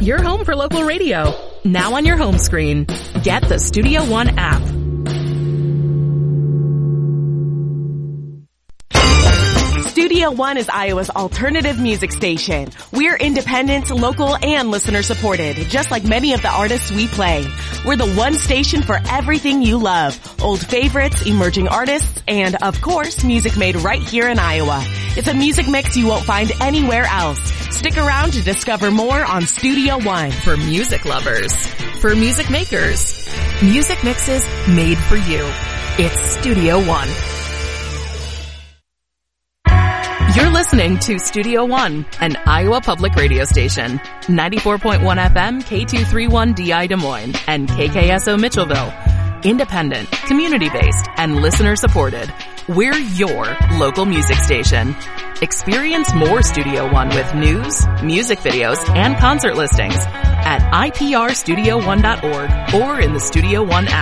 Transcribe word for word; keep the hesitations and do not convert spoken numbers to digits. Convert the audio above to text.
your home for local radio. Now on your home screen. Get the Studio One app. Studio One is Iowa's alternative music station. We're independent, local, and listener-supported, just like many of the artists we play. We're the one station for everything you love. Old favorites, emerging artists, and, of course, music made right here in Iowa. It's a music mix you won't find anywhere else. Stick around to discover more on Studio One. For music lovers. For music makers. Music mixes made for you. It's Studio One. You're listening to Studio One, an Iowa public radio station. ninety-four point one F M, K two thirty-one D I Des Moines, and K K S O Mitchellville. Independent, community-based, and listener-supported. We're your local music station. Experience more Studio One with news, music videos, and concert listings at I P R studio one dot org or in the Studio One app.